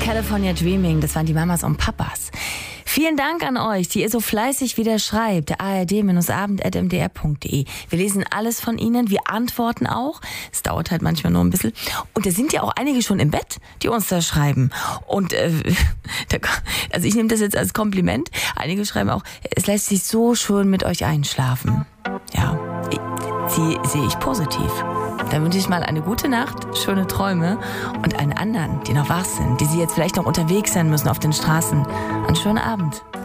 California Dreaming, das waren die Mamas und Papas. Vielen Dank an euch, die ihr so fleißig wieder schreibt. ard-abend@mdr.de. Wir lesen alles von Ihnen, wir antworten auch. Es dauert halt manchmal nur ein bisschen. Und da sind ja auch einige schon im Bett, die uns da schreiben. Und also ich nehme das jetzt als Kompliment. Einige schreiben auch, es lässt sich so schön mit euch einschlafen. Ja, sehe ich positiv. Dann wünsche ich mal eine gute Nacht, schöne Träume und allen anderen, die noch wach sind, die Sie jetzt vielleicht noch unterwegs sein müssen auf den Straßen, einen schönen Abend.